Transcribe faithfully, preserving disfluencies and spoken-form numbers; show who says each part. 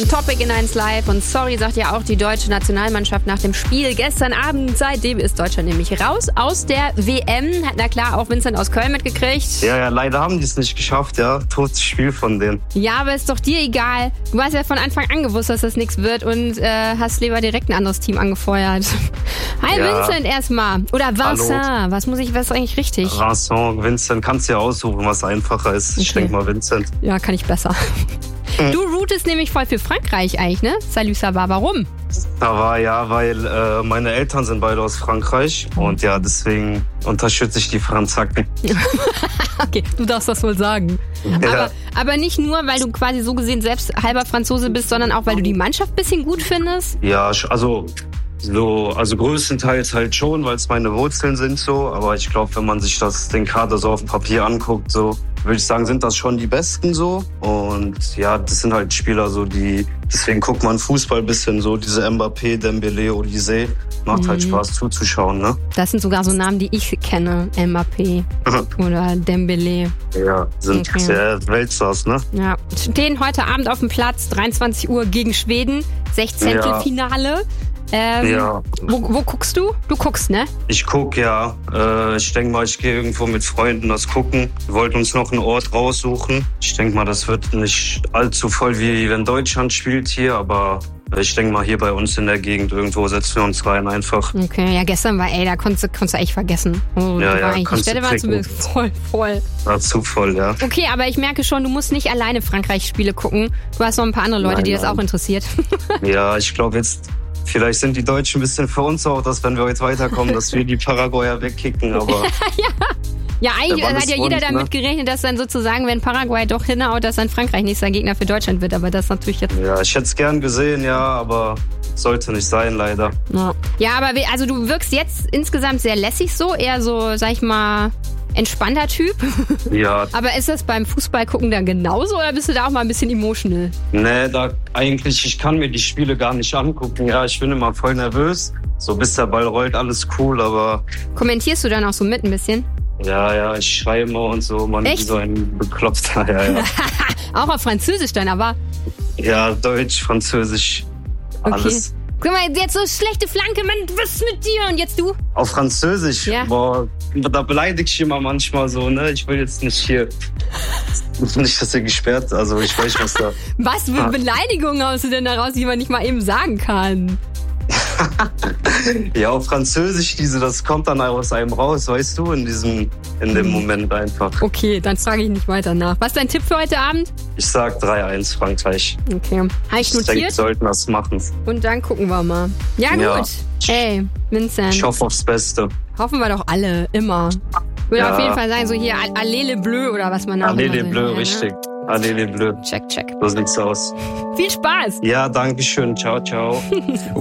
Speaker 1: Topic in eins Live und sorry, sagt ja auch die deutsche Nationalmannschaft nach dem Spiel gestern Abend. Seitdem ist Deutschland nämlich raus aus der W M. Hat na klar auch Vincent aus Köln mitgekriegt.
Speaker 2: Ja, ja, leider haben die es nicht geschafft, ja. Totes Spiel von denen.
Speaker 1: Ja, aber ist doch dir egal. Du hast ja von Anfang an gewusst, dass das nichts wird und äh, hast lieber direkt ein anderes Team angefeuert. Hi ja. Vincent erstmal. Oder Vincent. Hallo. Was muss ich, was ist eigentlich richtig?
Speaker 2: Vincent, Vincent, kannst du ja aussuchen, was einfacher ist. Okay. Ich denke mal Vincent.
Speaker 1: Ja, kann ich besser. Du rootest nämlich voll für Frankreich eigentlich, ne? Salut, ça va. Warum?
Speaker 2: Da war ja, weil äh, meine Eltern sind beide aus Frankreich und ja, deswegen unterstütze ich die Franzaken.
Speaker 1: Okay, du darfst das wohl sagen. Ja. Aber, aber nicht nur, weil du quasi so gesehen selbst halber Franzose bist, sondern auch, weil du die Mannschaft ein bisschen gut findest?
Speaker 2: Ja, also... So, also größtenteils halt schon, weil es meine Wurzeln sind so. Aber ich glaube, wenn man sich das den Kader so auf dem Papier anguckt, so würde ich sagen, sind das schon die Besten so. Und ja, das sind halt Spieler so, die deswegen guckt man Fußball ein bisschen so, diese Mbappé, Dembélé, Olise. Macht mhm. halt Spaß zuzuschauen, ne?
Speaker 1: Das sind sogar so Namen, die ich kenne. Mbappé oder Dembélé.
Speaker 2: Ja, sind okay. Sehr Weltstars, ne?
Speaker 1: Ja, stehen heute Abend auf dem Platz, dreiundzwanzig Uhr gegen Schweden, Sechzehntelfinale. Ja. Ähm, ja. Wo, wo guckst du? Du guckst, ne?
Speaker 2: Ich guck, ja. Äh, ich denke mal, ich gehe irgendwo mit Freunden das gucken. Wir wollten uns noch einen Ort raussuchen. Ich denke mal, das wird nicht allzu voll, wie wenn Deutschland spielt hier, aber ich denke mal, hier bei uns in der Gegend irgendwo setzen wir uns rein einfach.
Speaker 1: Okay, ja, gestern war, ey, da konntest du, konntest du echt vergessen. Oh,
Speaker 2: ja, ja,
Speaker 1: die Stelle war zumindest voll, voll.
Speaker 2: War zu voll, ja.
Speaker 1: Okay, aber ich merke schon, du musst nicht alleine Frankreich-Spiele gucken. Du hast noch ein paar andere Leute, nein, die das nein. auch interessiert.
Speaker 2: Ja, ich glaube jetzt... Vielleicht sind die Deutschen ein bisschen für uns auch, dass wenn wir jetzt weiterkommen, dass wir die Paraguayer wegkicken, aber...
Speaker 1: ja. ja, eigentlich hat ja jeder damit ne? gerechnet, dass dann sozusagen, wenn Paraguay doch hinhaut, dass dann Frankreich nächster Gegner für Deutschland wird, aber das ist natürlich jetzt...
Speaker 2: Ja, ich hätte es gern gesehen, ja, aber sollte nicht sein, leider.
Speaker 1: Ja, ja aber we- also du wirkst jetzt insgesamt sehr lässig so, eher so, sag ich mal... entspannter Typ.
Speaker 2: Ja.
Speaker 1: Aber ist das beim Fußball gucken dann genauso oder bist du da auch mal ein bisschen emotional?
Speaker 2: Nee, da eigentlich, ich kann mir die Spiele gar nicht angucken. Ja, ich bin immer voll nervös. So bis der Ball rollt, alles cool, aber...
Speaker 1: Kommentierst du dann auch so mit ein bisschen?
Speaker 2: Ja, ja, ich schreie immer und so. Man ist so ein Bekloppter, ja, ja.
Speaker 1: Auch auf Französisch dann, aber?
Speaker 2: Ja, Deutsch, Französisch,
Speaker 1: okay.
Speaker 2: Alles.
Speaker 1: Guck mal, jetzt so schlechte Flanke, Mann, was ist mit dir? Und jetzt du?
Speaker 2: Auf Französisch? Ja. Boah, da beleidige ich immer manchmal so, ne? Ich will jetzt nicht hier... Nicht, dass er gesperrt, also ich weiß nicht, was da...
Speaker 1: Was für Beleidigungen hast du denn daraus, die man nicht mal eben sagen kann?
Speaker 2: Ja, auf Französisch, diese, das kommt dann aus einem raus, weißt du, in diesem, in dem Moment einfach.
Speaker 1: Okay, dann frage ich nicht weiter nach. Was ist dein Tipp für heute Abend?
Speaker 2: Ich sag drei eins Frankreich.
Speaker 1: Okay, habe ich notiert. Ich denke, wir
Speaker 2: sollten das machen.
Speaker 1: Und dann gucken wir mal. Ja, gut. Ja. Ey, Vincent.
Speaker 2: Ich hoffe aufs Beste.
Speaker 1: Hoffen wir doch alle, immer. Ich würde ja. auf jeden Fall sagen, so hier, Allez les Bleus oder was man da
Speaker 2: Allez les Bleus, richtig. Allez les Bleus.
Speaker 1: Check, check.
Speaker 2: So sieht's aus.
Speaker 1: Viel Spaß.
Speaker 2: Ja, danke schön. Ciao, ciao.